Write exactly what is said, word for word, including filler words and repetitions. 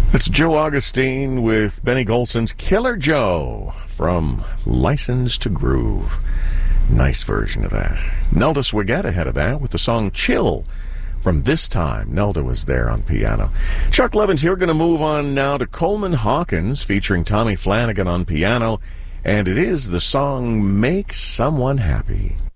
It's Joe Augustine with Benny Golson's Killer Joe from License to Groove. Nice version of that. Nelda Swiget ahead of that with the song Chill from This Time. Nelda was there on piano. Chuck Levins here. Going to move on now to Coleman Hawkins featuring Tommy Flanagan on piano. And it is the song Make Someone Happy.